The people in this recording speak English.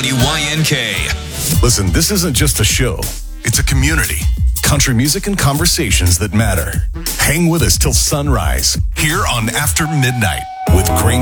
WYNK. Listen, this isn't just a show. It's a community. Country music and conversations that matter. Hang with us till sunrise here on After Midnight with Green